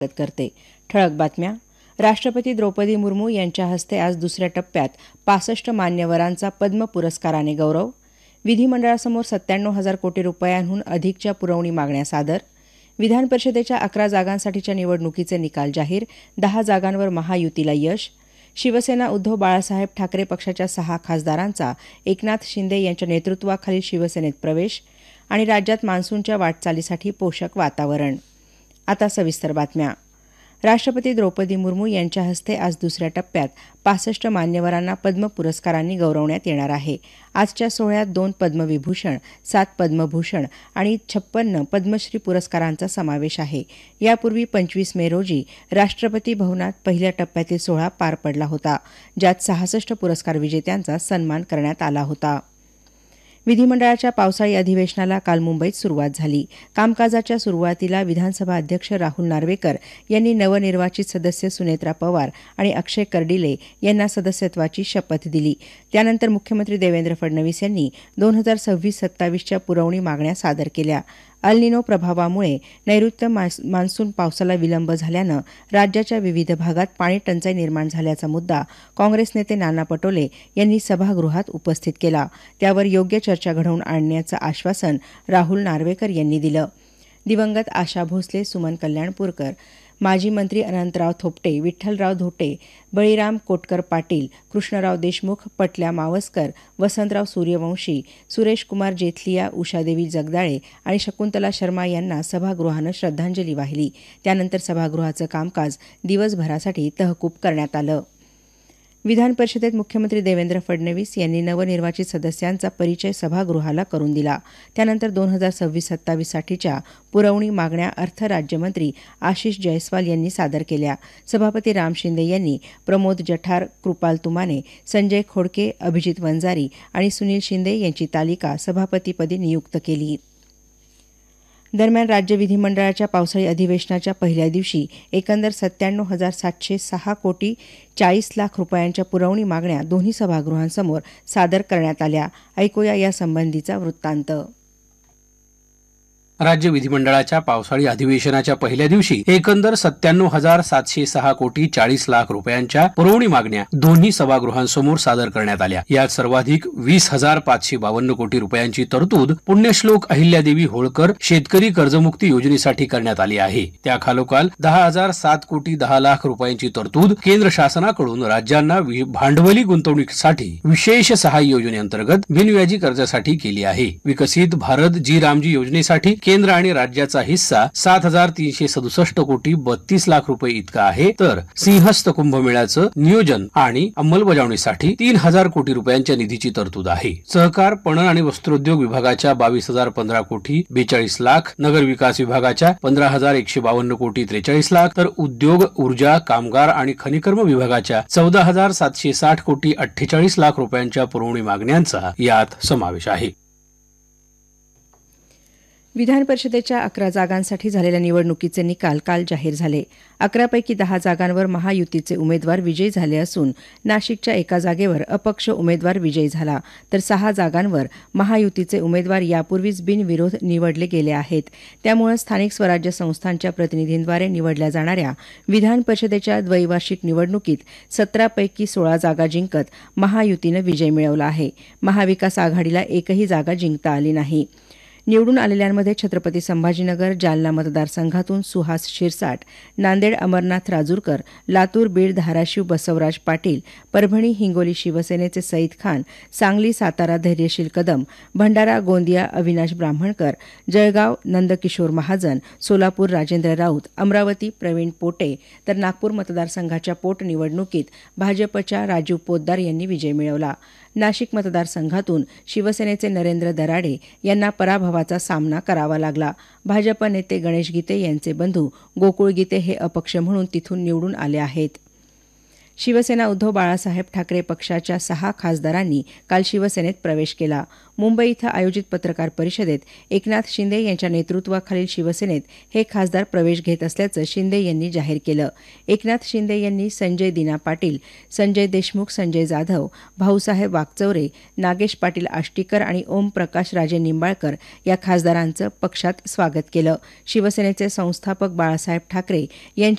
करते. ठळक बातम्या. राष्ट्रपती द्रौपदी मुर्मू यांच्या हस्ते आज दुसऱ्या टप्प्यात 65 मान्यवरांचा पद्म पुरस्काराने गौरव. विधिमंडळासमोर 97,000 कोटी रुपयांहून अधिकच्या पुरवणी मागण्या सादर. विधान परिषदेच्या 11 जागांसाठीच्या निवडणुकीचे निकाल जाहीर. 10 जागांवर महायुतीला यश. शिवसेना उद्धव बाळासाहेब ठाकरे पक्षाच्या 6 खासदारांचा एकनाथ शिंदे यांच्या नेतृत्वाखालील शिवसेनेत प्रवेश. आणि राज्यात मान्सूनच्या वाटचालीसाठी पोषक वातावरण. आता सविस्तर बातम्या. राष्ट्रपती द्रौपदी मुर्मू यांच्या हस्ते आज दुसऱ्या टप्प्यात 65 मान्यवरांना पद्म पुरस्कारांनी गौरवण्यात येणार आहे. आजच्या सोहळ्यात 2 पद्मविभूषण, 7 पद्मभूषण आणि 56 पद्मश्री पुरस्कारांचा समावेश आहे. यापूर्वी 25 मे रोजी राष्ट्रपती भवनात पहिल्या टप्प्यातील सोहळा पार पडला होता, ज्यात 66 पुरस्कार विजेत्यांचा सन्मान करण्यात आला होता. विधिमंडळाच्या पावसाळी अधिवेशनाला काल मुंबईत सुरुवात झाली. कामकाजाच्या सुरुवातीला विधानसभा अध्यक्ष राहुल नार्वेकर यांनी नवनिर्वाचित सदस्य सुनेत्रा पवार आणि अक्षय कर्डिले यांना सदस्यत्वाची शपथ दिली. त्यानंतर मुख्यमंत्री देवेंद्र फडणवीस यांनी 2026-27च्या पुरवणी मागण्या सादर केल्या. अल निनो प्रभावामुळे नैऋत्य मान्सून पावसाला विलंब झाल्यानं राज्याच्या विविध भागात पाणी टंचाई निर्माण झाल्याचा मुद्दा काँग्रेस नेते नाना पटोले यांनी सभागृहात उपस्थित केला. त्यावर योग्य चर्चा घडवून आणण्याचं आश्वासन राहुल नार्वेकर यांनी दिलं. दिवंगत आशा भोसले, सुमन कल्याणपूरकर, माजी मंत्री अनंतराव थोपटे, विठ्ठलराव धोटे, बळीराम कोटकर पाटील, कृष्णराव देशमुख, पटल्या मावसकर, वसंतराव सूर्यवंशी, सुरेश कुमार जेथलिया, उषादेवी जगदाळे आणि शकुंतला शर्मा यांना सभागृहानं श्रद्धांजली वाहिली. त्यानंतर सभागृहाचं कामकाज दिवसभरासाठी तहकूब करण्यात आलं. विधान परिषदेत मुख्यमंत्री देवेंद्र फडणवीस यांनी नवनिर्वाचित सदस्यांचा परिचय सभागृहाला करून दिला. त्यानंतर 2026-27साठीच्या पुरवणी मागण्या अर्थ राज्यमंत्री आशिष जयस्वाल यांनी सादर केल्या. सभापती राम शिंदे यांनी प्रमोद जठार, कृपाल तुमाने, संजय खोडके, अभिजित वंजारी आणि सुनील शिंदे यांची तालिका सभापतीपदी नियुक्त केली. दरम्यान राज्य विधिमंडळाच्या पावसाळी अधिवेशनाच्या पहिल्या दिवशी एकंदर 97,706 कोटी 40 लाख रुपयांच्या पुरवणी मागण्या दोन्ही सभागृहांसमोर सादर करण्यात आल्या. ऐकूया यासंबंधीचा वृत्तांत. राज्य विधिमंडळाच्या पावसाळी अधिवेशनाच्या पहिल्या दिवशी एकंदर 97,706 कोटी 40 लाख रुपयांच्या पुरवणी मागण्या दोन्ही सभागृहांसमोर सादर करण्यात आल्या. यात सर्वाधिक 20,552 कोटी रुपयांची तरतूद पुण्यश्लोक अहिल्यादेवी होळकर शेतकरी कर्जमुक्ती योजनेसाठी करण्यात आली आहे. त्याखालोखाल 10,007 कोटी 10 लाख रुपयांची तरतूद केंद्र शासनाकडून राज्यांना भांडवली गुंतवणुकीसाठी विशेष सहाय्य योजनेअंतर्गत बिनव्याजी कर्जासाठी केली आहे. विकसित भारत जी रामजी योजनेसाठी केंद्र आणि राज्याचा हिस्सा 7,367 कोटी 32 लाख रुपये इतका आहे. तर सिंहस्थ कुंभमेळ्याचं नियोजन आणि अंमलबजावणीसाठी 3,000 कोटी रुपयांच्या निधीची तरतूद आहे. सहकार, पणन आणि वस्त्रोद्योग विभागाच्या 22,015 कोटी 42 लाख, नगर विकास विभागाच्या 15,152 कोटी 43 लाख, तर उद्योग, ऊर्जा, कामगार आणि खनिकर्म विभागाच्या 14,760 कोटी 48 लाख रुपयांच्या पुरवणी मागण्यांचा यात समावेश आहे. विधान परिषदेच्या 11 जागांसाठी झालेल्या निवडणुकीचे निकाल काल जाहीर झाले. 11 पैकी 10 जागांवर महायुतीचे उमेदवार विजयी झाले असून नाशिकच्या 1 जागेवर अपक्ष उमेदवार विजयी झाला, तर 6 जागांवर महायुतीचे उमेदवार यापूर्वीच बिनविरोध निवडले गेले आहेत. त्यामुळे स्थानिक स्वराज्य संस्थांच्या प्रतिनिधींद्वारे निवडल्या जाणाऱ्या विधान परिषदेच्या द्वैवार्षिक निवडणुकीत 17 पैकी 16 जागा जिंकत महायुतीनं विजय मिळवला आहे. महाविकास आघाडीला एकही जागा जिंकता आली नाही. निवडून आलेल्यांमध्ये छत्रपती संभाजीनगर, जालना मतदारसंघातून सुहास शिरसाट, नांदेड अमरनाथ राजूरकर, लातूर बीड धाराशिव बसवराज पाटील, परभणी हिंगोली शिवसेनेचे सईद खान, सांगली सातारा धैर्यशील कदम, भंडारा गोंदिया अविनाश ब्राह्मणकर, जळगाव नंदकिशोर महाजन, सोलापूर राजेंद्र राऊत, अमरावती प्रवीण पोटे, तर नागपूर मतदारसंघाच्या पोटनिवडणुकीत भाजपच्या राजीव पोद्दार यांनी विजय मिळवला. नाशिक मतदारसंघातून शिवसेनेचे नरेंद्र दराडे यांना पराभवाचा सामना करावा लागला. भाजप नेते गणेश गीते यांचे बंधू गोकुळ गीते हे अपक्ष म्हणून तिथून निवडून आले आहेत. शिवसेना उद्धव बाळासाहेब ठाकरे पक्षाच्या 6 खासदारांनी काल शिवसेनेत प्रवेश केला. मुंबई इथं आयोजित पत्रकार परिषदेत एकनाथ शिंदे यांच्या नेतृत्वाखालील शिवसेनेत हे खासदार प्रवेश घेत असल्याचं शिंदे यांनी जाहीर केलं. एकनाथ शिंदे यांनी संजय दिना पाटील, संजय देशमुख, संजय जाधव, भाऊसाहेब वाकचौरे, नागेश पाटील आष्टीकर आणि ओमप्रकाश राजे निंबाळकर या खासदारांचं पक्षात स्वागत केलं. शिवसेनेचे संस्थापक बाळासाहेब ठाकरे यांची